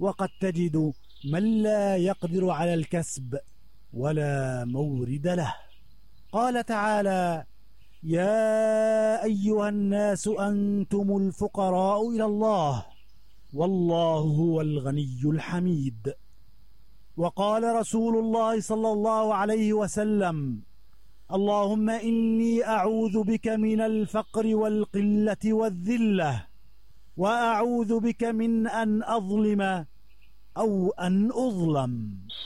وقد تجد من لا يقدر على الكسب ولا مورد له. قال تعالى: يا أيها الناس أنتم الفقراء إلى الله والله هو الغني الحميد. وقال رسول الله صلى الله عليه وسلم: اللهم إني أعوذ بك من الفقر والقلة والذلة، وأعوذ بك من أن أظلم أو أن أظلم.